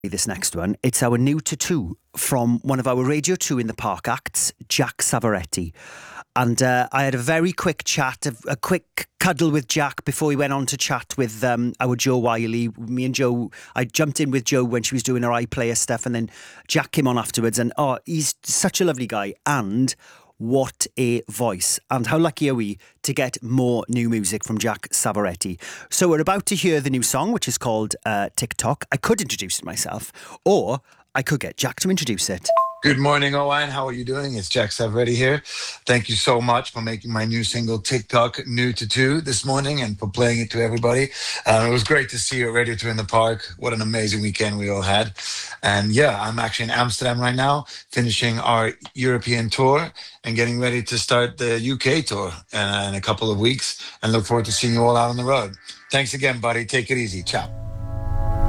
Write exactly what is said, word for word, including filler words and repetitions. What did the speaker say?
This next one, it's our new tattoo from one of our Radio two in the Park acts, Jack Savoretti. And uh, I had a very quick chat, a, a quick cuddle with Jack before he went on to chat with um, our Joe Wiley. Me and Joe, I jumped in with Joe when she was doing her iPlayer stuff, and then Jack came on afterwards. And oh, he's such a lovely guy. And what a voice. And how lucky are we to get more new music from Jack Savoretti. So we're about to hear the new song, which is called uh, TikTok. I could introduce it myself, or I could get Jack to introduce it. Good morning, Owen. How are you doing? It's Jack Savoretti here. Thank you so much for making my new single TikTok new to two this morning and for playing it to everybody. Um, it was great to see you at Radio two in the Park. What an amazing weekend we all had. And yeah, I'm actually in Amsterdam right now, finishing our European tour and getting ready to start the U K tour uh, in a couple of weeks, and look forward to seeing you all out on the road. Thanks again, buddy. Take it easy. Ciao.